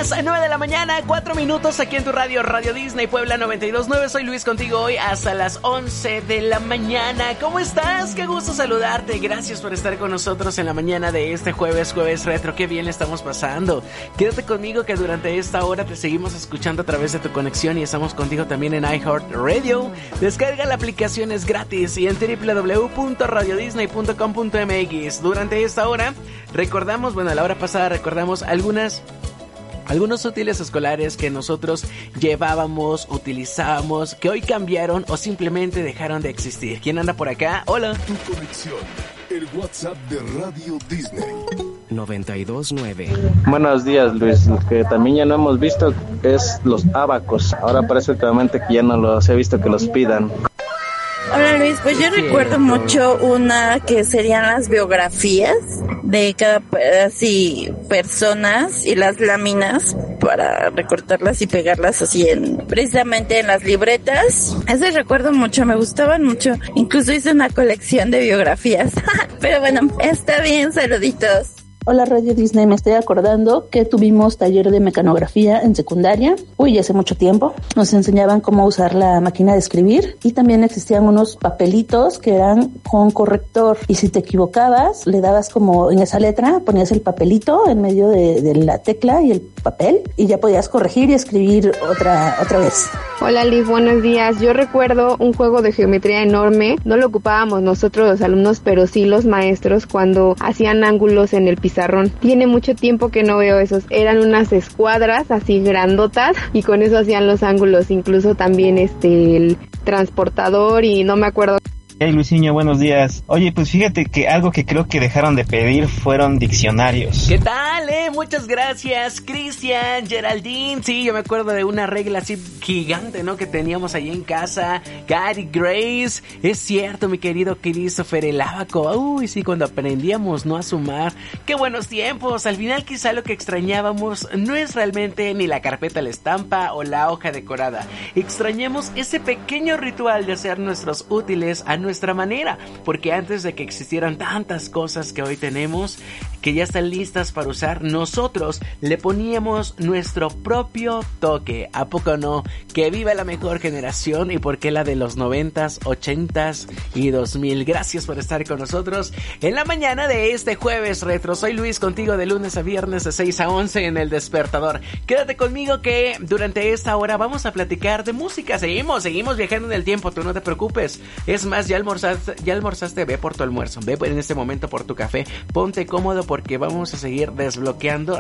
las 9 de la mañana, 4 minutos aquí en tu radio, Radio Disney Puebla 92.9. Soy Luis contigo hoy hasta las 11 de la mañana. ¿Cómo estás? Qué gusto saludarte. Gracias por estar con nosotros en la mañana de este jueves retro. Qué bien le estamos pasando. Quédate conmigo que durante esta hora te seguimos escuchando a través de tu conexión y estamos contigo también en iHeartRadio. Descarga la aplicación, es gratis, y en www.radiodisney.com.mx. Durante esta hora recordamos, bueno, la hora pasada recordamos algunos útiles escolares que nosotros llevábamos, utilizábamos, que hoy cambiaron o simplemente dejaron de existir. ¿Quién anda por acá? Hola. Tu conexión, el WhatsApp de Radio Disney 92.9. Buenos días, Luis. Lo que también ya no hemos visto es los abacos. Ahora parece últimamente que ya no los he visto que los pidan. Hola Luis, pues yo recuerdo mucho una que serían las biografías de cada personas y las láminas para recortarlas y pegarlas así precisamente en las libretas. Ese recuerdo mucho, me gustaban mucho. Incluso hice una colección de biografías. Pero bueno, está bien, saluditos. Hola Radio Disney, me estoy acordando que tuvimos taller de mecanografía en secundaria. Ya hace mucho tiempo. Nos enseñaban cómo usar la máquina de escribir y también existían unos papelitos que eran con corrector y si te equivocabas le dabas como en esa letra, ponías el papelito en medio de la tecla y el papel y ya podías corregir y escribir otra vez. Hola Liz, buenos días. Yo recuerdo un juego de geometría enorme. No lo ocupábamos nosotros los alumnos, pero sí los maestros cuando hacían ángulos en el pizarrón. Tiene mucho tiempo que no veo esos. Eran unas escuadras así grandotas y con eso hacían los ángulos. Incluso también el transportador y no me acuerdo. Hey Luisinho, buenos días. Oye, pues fíjate que algo que creo que dejaron de pedir fueron diccionarios. ¿Qué tal, Muchas gracias, Cristian, Geraldine. Sí, yo me acuerdo de una regla así gigante, ¿no? Que teníamos ahí en casa. Gary, Grace. Es cierto, mi querido Christopher, el abaco. Uy, sí, cuando aprendíamos, ¿no? A sumar. ¡Qué buenos tiempos! Al final quizá lo que extrañábamos no es realmente ni la carpeta a la estampa o la hoja decorada. Extrañamos ese pequeño ritual de hacer nuestros útiles a nuestra manera, porque antes de que existieran tantas cosas que hoy tenemos, que ya están listas para usar, nosotros le poníamos nuestro propio toque. ¿A poco no? Que viva la mejor generación y por qué la de los 90s, 80s y 2000. Gracias por estar con nosotros en la mañana de este jueves retro. Soy Luis contigo de lunes a viernes de 6 a 11 en El Despertador. Quédate conmigo que durante esta hora vamos a platicar de música. Seguimos viajando en el tiempo, tú no te preocupes. Es más, ya almorzaste, ve por tu almuerzo, ve en este momento por tu café, ponte cómodo porque vamos a seguir desbloqueando